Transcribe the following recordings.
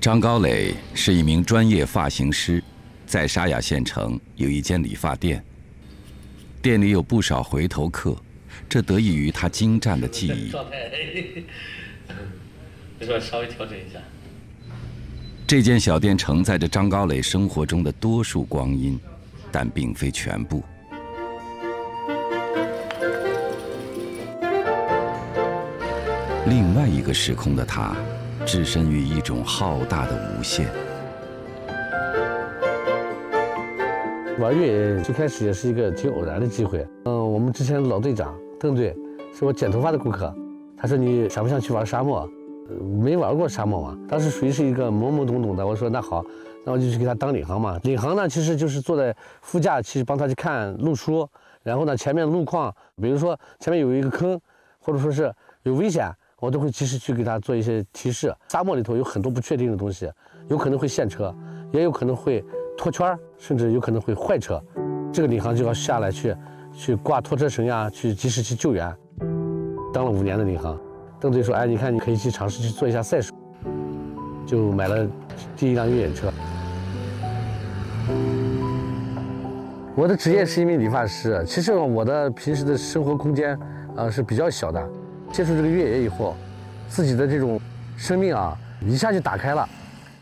张高磊是一名专业发型师，在沙雅县城有一间理发店，店里有不少回头客，这得益于他精湛的技艺。 状态，你说稍微调整一下。 这间小店承载着张高磊生活中的多数光阴，但并非全部。另外一个时空的他，置身于一种浩大的无限。 玩越野最开始也是一个挺偶然的机会。我们之前老队长邓队是我剪头发的顾客，他说你想不想去玩沙漠？没玩过沙漠嘛，当时属于是一个懵懵懂懂的。我说那好，那我就去给他当领航嘛。领航呢，其实就是坐在副驾，其实帮他去看路书，然后呢前面的路况，比如说前面有一个坑，或者说是有危险，我都会及时去给他做一些提示。沙漠里头有很多不确定的东西，有可能会陷车，也有可能会脱圈，甚至有可能会坏车。这个领航就要下来去挂拖车绳呀，去及时去救援。当了5年的领航，邓队说：“哎，你看你可以去尝试去做一下赛手。”就买了第一辆越野车。我的职业是一名理发师，其实我的平时的生活空间是比较小的。接触这个越野以后，自己的这种生命一下就打开了。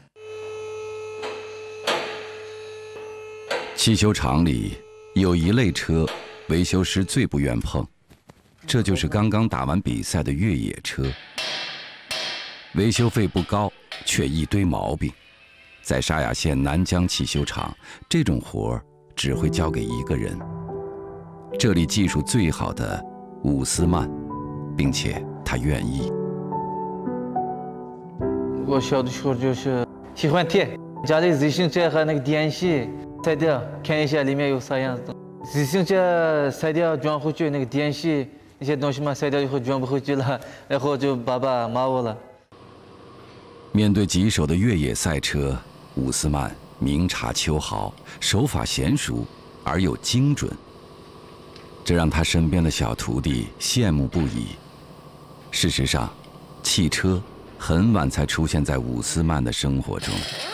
汽修厂里有一类车，维修师最不愿碰，这就是刚刚打完比赛的越野车。维修费不高，却一堆毛病。在沙雅县南江汽修厂，这种活儿只会交给一个人。这里技术最好的伍斯曼，并且他愿意。 我小的时候就是喜欢贴家里自行车和那个电线拆掉，看一下里面有啥样子。自行车拆掉装回去，那个电线那些东西嘛，拆掉以后装不回去了，然后就爸爸骂我了。 面对棘手的越野赛车，伍斯曼明察秋毫，手法娴熟而又精准，这让他身边的小徒弟羡慕不已。事实上，汽车很晚才出现在伍斯曼的生活中。